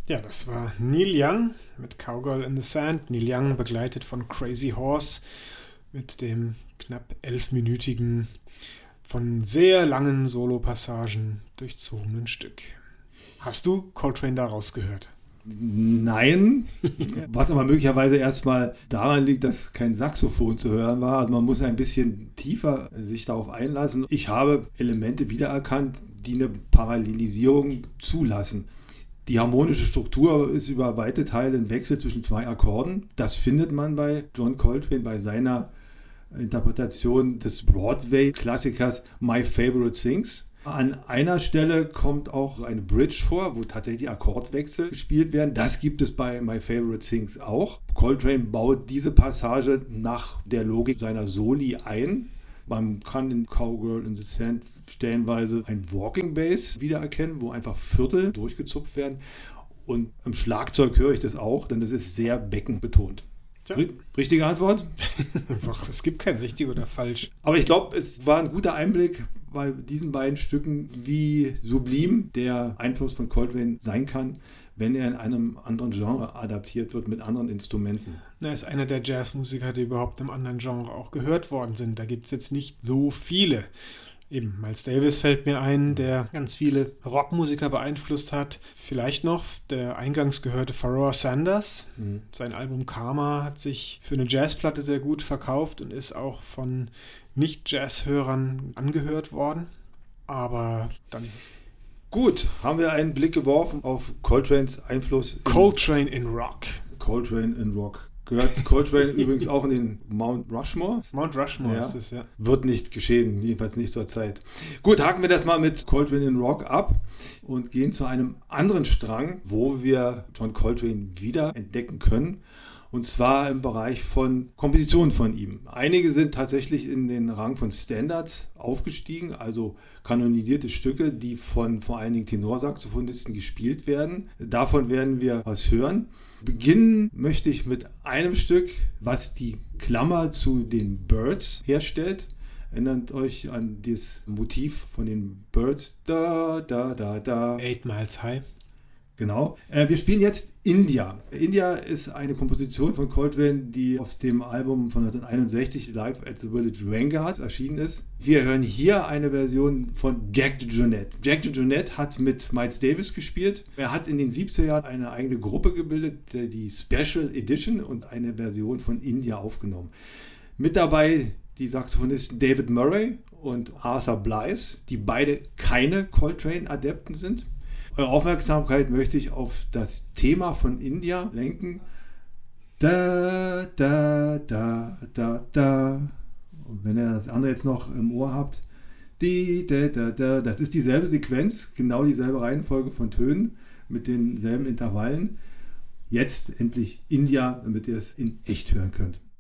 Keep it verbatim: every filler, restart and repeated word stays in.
Ja, das war Neil Young mit Cowgirl in the Sand. Neil Young begleitet von Crazy Horse mit dem knapp elfminütigen, von sehr langen Solopassagen durchzogenen Stück. Hast du Coltrane da rausgehört? Nein, was aber möglicherweise erstmal daran liegt, dass kein Saxophon zu hören war. Also man muss ein bisschen tiefer sich darauf einlassen. Ich habe Elemente wiedererkannt, die eine Parallelisierung zulassen. Die harmonische Struktur ist über weite Teile ein Wechsel zwischen zwei Akkorden. Das findet man bei John Coltrane bei seiner Interpretation des Broadway-Klassikers My Favorite Things. An einer Stelle kommt auch eine Bridge vor, wo tatsächlich Akkordwechsel gespielt werden. Das gibt es bei My Favorite Things auch. Coltrane baut diese Passage nach der Logik seiner Soli ein. Man kann in Cowgirl in the Sand stellenweise ein Walking Bass wiedererkennen, wo einfach Viertel durchgezupft werden. Und im Schlagzeug höre ich das auch, denn das ist sehr beckenbetont. Tja. Richtige Antwort? Es gibt kein richtig oder falsch. Aber ich glaube, es war ein guter Einblick bei diesen beiden Stücken, wie sublim der Einfluss von Coltrane sein kann, wenn er in einem anderen Genre adaptiert wird mit anderen Instrumenten. Er ist einer der Jazzmusiker, die überhaupt im anderen Genre auch gehört worden sind. Da gibt es jetzt nicht so viele. Eben, Miles Davis fällt mir ein, der ganz viele Rockmusiker beeinflusst hat. Vielleicht noch der eingangs gehörte Pharoah Sanders. Mhm. Sein Album Karma hat sich für eine Jazzplatte sehr gut verkauft und ist auch von Nicht-Jazz-Hörern angehört worden. Aber dann... Gut, haben wir einen Blick geworfen auf Coltranes Einfluss. In Coltrane in Rock. Coltrane in Rock. Gehört Coltrane übrigens auch in den Mount Rushmore? Mount Rushmore ja. ist es, ja. Wird nicht geschehen, jedenfalls nicht zur Zeit. Gut, haken wir das mal mit Coltrane in Rock ab und gehen zu einem anderen Strang, wo wir John Coltrane wieder entdecken können. Und zwar im Bereich von Kompositionen von ihm. Einige sind tatsächlich in den Rang von Standards aufgestiegen, also kanonisierte Stücke, die von vor allen Dingen Tenorsaxophonisten gespielt werden. Davon werden wir was hören. Beginnen möchte ich mit einem Stück, was die Klammer zu den Byrds herstellt. Erinnert euch an das Motiv von den Byrds. Da, da, da, da. Eight Miles High. Genau. Äh, wir spielen jetzt India. India ist eine Komposition von Coltrane, die auf dem Album von neunzehnhunderteinundsechzig Live at the Village Vanguard erschienen ist. Wir hören hier eine Version von Jack DeJohnette. Jack DeJohnette hat mit Miles Davis gespielt. Er hat in den siebziger Jahren eine eigene Gruppe gebildet, die Special Edition, und eine Version von India aufgenommen. Mit dabei die Saxophonisten David Murray und Arthur Blythe, die beide keine Coltrane-Adepten sind. Eure Aufmerksamkeit möchte ich auf das Thema von India lenken. Da, da, da, da, da. Und wenn ihr das andere jetzt noch im Ohr habt, die, da, da, da. Das ist dieselbe Sequenz, genau dieselbe Reihenfolge von Tönen mit denselben Intervallen. Jetzt endlich India, damit ihr es in echt hören könnt.